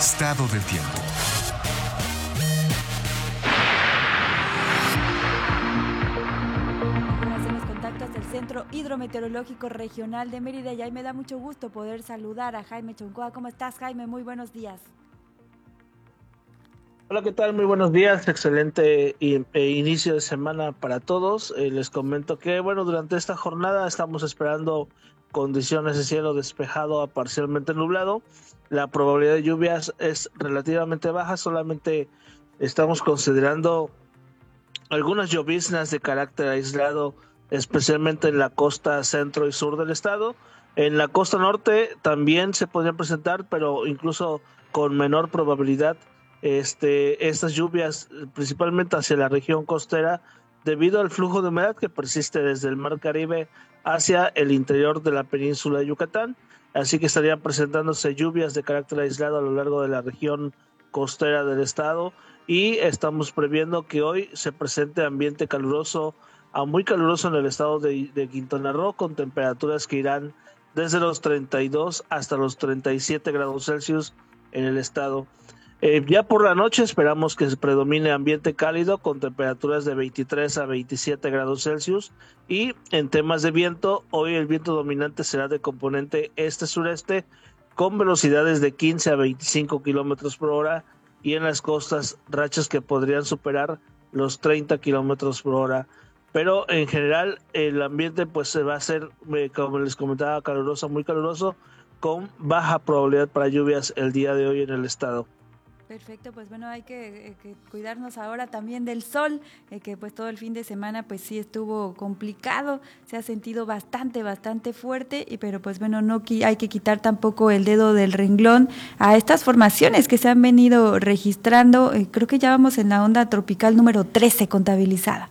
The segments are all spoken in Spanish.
Estado del tiempo. Hacemos contactos del Centro Hidrometeorológico Regional de Mérida y ahí me da mucho gusto poder saludar a Jaime Choncoa. ¿Cómo estás, Jaime? Muy buenos días. Hola, ¿qué tal? Muy buenos días, excelente inicio de semana para todos. Les comento que, durante esta jornada estamos esperando condiciones de cielo despejado a parcialmente nublado. La probabilidad de lluvias es relativamente baja, solamente estamos considerando algunas lloviznas de carácter aislado, especialmente en la costa centro y sur del estado. En la costa norte también se podrían presentar, pero incluso con menor probabilidad. Estas lluvias, principalmente hacia la región costera, debido al flujo de humedad que persiste desde el Mar Caribe hacia el interior de la península de Yucatán. Así que estarían presentándose lluvias de carácter aislado a lo largo de la región costera del estado y estamos previendo que hoy se presente ambiente caluroso a muy caluroso en el estado de Quintana Roo, con temperaturas que irán desde los 32 hasta los 37 grados Celsius en el estado. Ya por la noche esperamos que predomine ambiente cálido con temperaturas de 23 a 27 grados Celsius y en temas de viento, hoy el viento dominante será de componente este-sureste con velocidades de 15 a 25 kilómetros por hora y en las costas rachas que podrían superar los 30 kilómetros por hora. Pero en general el ambiente pues se va a hacer, como les comentaba, caluroso, muy caluroso, con baja probabilidad para lluvias el día de hoy en el estado. Perfecto, pues hay que cuidarnos ahora también del sol, que pues todo el fin de semana pues sí estuvo complicado, se ha sentido bastante fuerte, pero pues no hay que quitar tampoco el dedo del renglón a estas formaciones que se han venido registrando. Creo que ya vamos en la onda tropical número 13 contabilizada.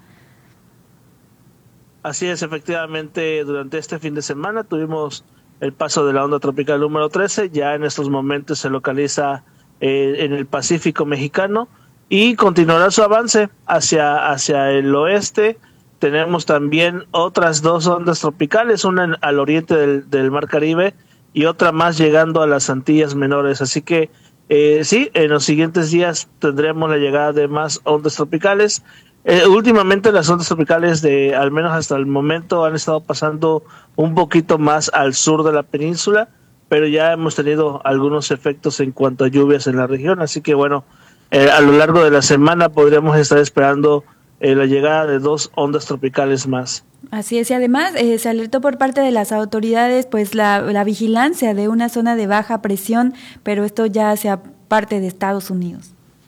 Así es, efectivamente, durante este fin de semana tuvimos el paso de la onda tropical número 13, ya en estos momentos se localiza en el Pacífico mexicano y continuará su avance hacia el oeste. Tenemos también otras dos ondas tropicales, una al oriente del Mar Caribe y otra más llegando a las Antillas Menores, así que sí, en los siguientes días tendremos la llegada de más ondas tropicales. Últimamente las ondas tropicales, al menos hasta el momento, han estado pasando un poquito más al sur de la península, pero ya hemos tenido algunos efectos en cuanto a lluvias en la región, así que a lo largo de la semana podríamos estar esperando la llegada de dos ondas tropicales más. Así es, y además se alertó por parte de las autoridades pues la vigilancia de una zona de baja presión, pero esto ya hacia parte de Estados Unidos.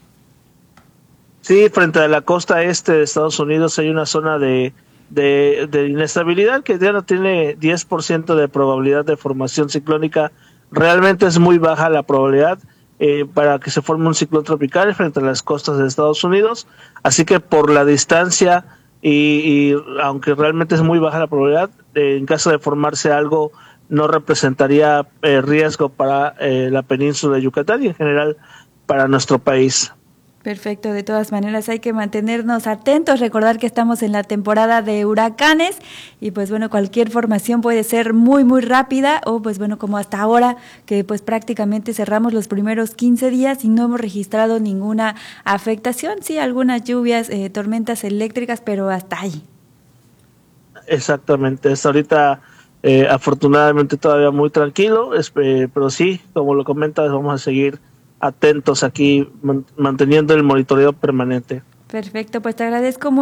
Sí, frente a la costa este de Estados Unidos hay una zona de inestabilidad que ya no tiene 10% de probabilidad de formación ciclónica. Realmente es muy baja la probabilidad para que se forme un ciclón tropical frente a las costas de Estados Unidos, así que por la distancia y aunque realmente es muy baja la probabilidad, en caso de formarse algo no representaría riesgo para la península de Yucatán y en general para nuestro país. Perfecto, de todas maneras hay que mantenernos atentos, recordar que estamos en la temporada de huracanes y pues cualquier formación puede ser muy rápida o pues como hasta ahora que pues prácticamente cerramos los primeros 15 días y no hemos registrado ninguna afectación, sí, algunas lluvias, tormentas eléctricas, pero hasta ahí. Exactamente, hasta ahorita afortunadamente todavía muy tranquilo, pero sí, como lo comentas, vamos a seguir atentos aquí, manteniendo el monitoreo permanente. Perfecto, pues te agradezco mucho.